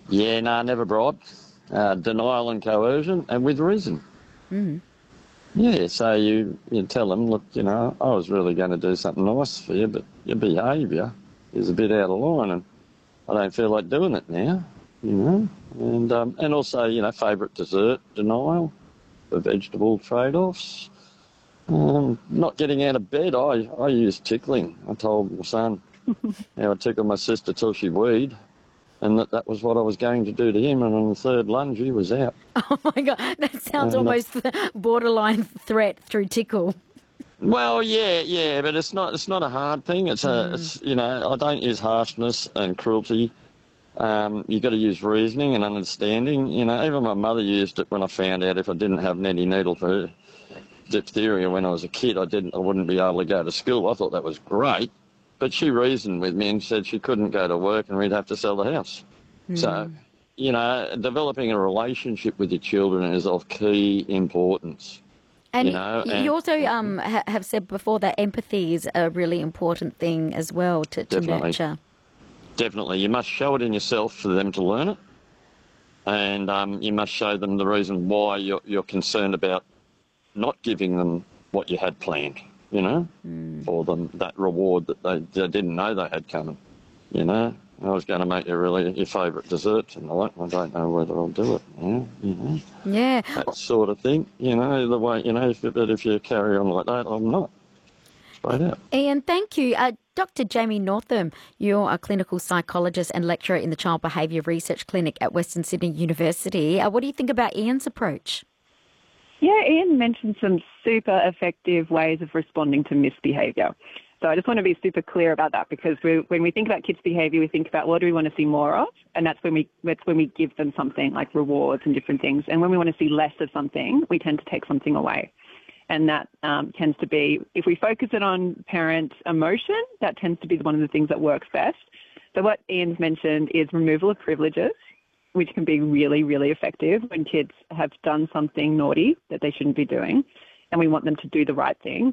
Yeah, no, never bribe. Denial and coercion, and with reason. Mm. Yeah, so you tell them, look, I was really going to do something nice for you, but your behaviour is a bit out of line, and I don't feel like doing it now. And also, favourite dessert denial, the vegetable trade-offs. Not getting out of bed, I used tickling. I told my son how I tickled my sister till she weed, and that was what I was going to do to him, and on the third lunge he was out. Oh my God, that sounds And almost borderline threat through tickle. well, yeah, but it's not a hard thing. Mm. It's I don't use harshness and cruelty. You've got to use reasoning and understanding. Even my mother used it when I found out if I didn't have netty needle for her diphtheria when I was a kid, I wouldn't be able to go to school. I thought that was great, but she reasoned with me and said she couldn't go to work and we'd have to sell the house. So, Mm. developing a relationship with your children is of key importance. And you And also have said before that empathy is a really important thing as well to definitely, nurture. definitely, you must show it in yourself for them to learn it, and you must show them the reason why you're concerned about not giving them what you had planned, Mm. for them, that reward that they didn't know they had coming, you know. I was going to make you really your favourite dessert tonight. I don't know whether I'll do it now, Yeah. that sort of thing, the way, if you carry on like that, I'm not, straight out. Ian, thank you. Dr. Jamie Northam, you're a clinical psychologist and lecturer in the Child Behaviour Research Clinic at Western Sydney University. What do you think about Ian's approach? Yeah, Ian mentioned some super effective ways of responding to misbehaviour. So I just want to be super clear about that, because when we think about kids' behaviour, we think about what do we want to see more of, and that's when we give them something like rewards and different things. And when we want to see less of something, we tend to take something away. And that tends to be, if we focus it on parent emotion, that tends to be one of the things that works best. So what Ian's mentioned is removal of privileges, which can be really, really effective when kids have done something naughty that they shouldn't be doing, and we want them to do the right thing.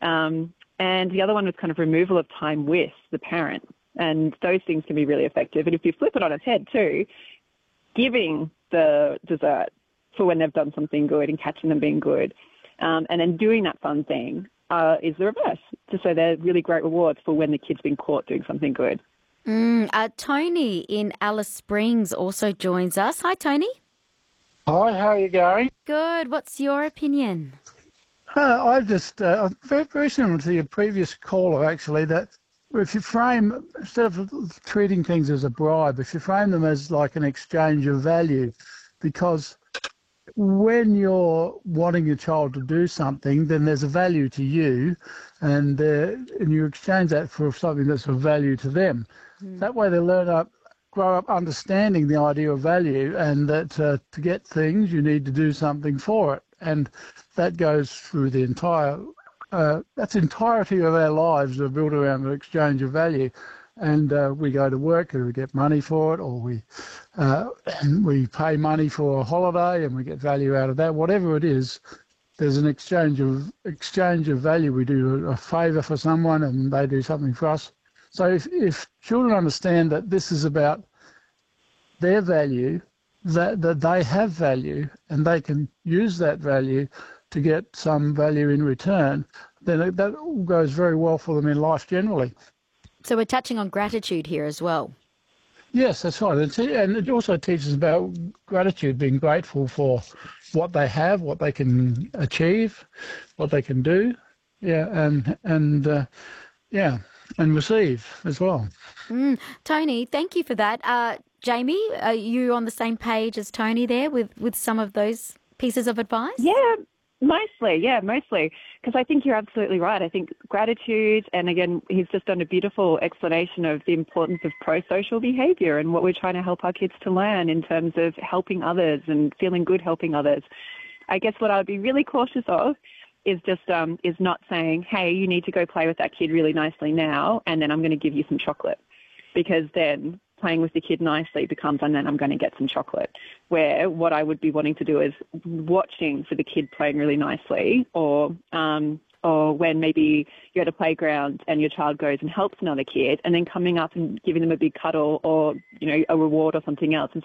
And the other one was kind of removal of time with the parent, and those things can be really effective. And if you flip it on its head too, giving the dessert for when they've done something good and catching them being good, and then doing that fun thing is the reverse. So they're really great rewards for when the kid's been caught doing something good. Tony in Alice Springs also joins us. Hi, Tony. Hi, how are you going? Good. What's your opinion? I just, very, very similar to your previous caller, actually, that if you frame, instead of treating things as a bribe, if you frame them as like an exchange of value, because when you're wanting your child to do something, then there's a value to you, and you exchange that for something that's of value to them. That way they grow up understanding the idea of value, and that to get things you need to do something for it, and that goes through the entirety of our lives are built around the exchange of value. And we go to work and we get money for it, or we pay money for a holiday and we get value out of that. Whatever it is, there's an exchange of value. We do a favour for someone and they do something for us. So if children understand that this is about their value, that they have value and they can use that value to get some value in return, then that all goes very well for them in life generally. So we're touching on gratitude here as well. Yes, that's right. And it also teaches about gratitude, being grateful for what they have, what they can achieve, what they can do, and receive as well. Tony, thank you for that. Jamie, are you on the same page as Tony there with some of those pieces of advice? Yeah, mostly. Because I think you're absolutely right. I think gratitude, and again, he's just done a beautiful explanation of the importance of pro-social behaviour and what we're trying to help our kids to learn in terms of helping others and feeling good helping others. I guess what I would be really cautious of is just is not saying, hey, you need to go play with that kid really nicely now, and then I'm going to give you some chocolate. Because then playing with the kid nicely becomes, and then I'm going to get some chocolate. Where what I would be wanting to do is watching for the kid playing really nicely, or when maybe you're at a playground and your child goes and helps another kid, and then coming up and giving them a big cuddle or, a reward or something else, and